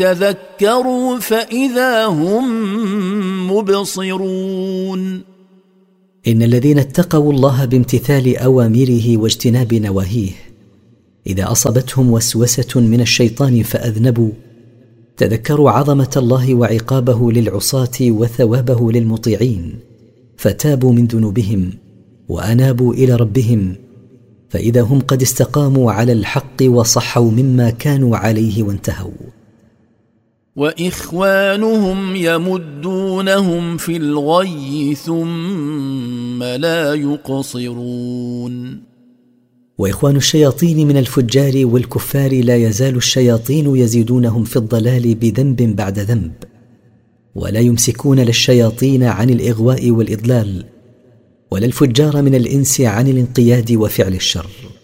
تذكروا فإذا هم مبصرون. إن الذين اتقوا الله بامتثال أوامره واجتناب نواهيه إذا أصابتهم وسوسة من الشيطان فأذنبوا تذكروا عظمة الله وعقابه للعصاة وثوابه للمطيعين فتابوا من ذنوبهم وأنابوا إلى ربهم فإذا هم قد استقاموا على الحق وصحوا مما كانوا عليه وانتهوا. وإخوانهم يمدونهم في الغي ثم لا يقصرون. وإخوان الشياطين من الفجار والكفار لا يزال الشياطين يزيدونهم في الضلال بذنب بعد ذنب ولا يمسكون للشياطين عن الإغواء والإضلال ولا الفجار من الإنس عن الانقياد وفعل الشر.